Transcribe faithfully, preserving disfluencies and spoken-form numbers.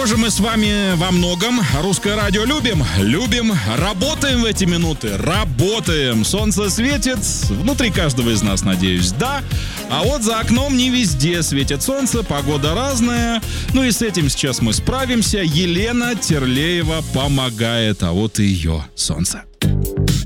Похоже, мы с вами во многом русское радио любим. Любим. Работаем в эти минуты. Работаем. Солнце светит. Внутри каждого из нас, надеюсь, да. А вот за окном не везде светит солнце. Погода разная. Ну и с этим сейчас мы справимся. Елена Терлеева помогает. А вот и ее солнце.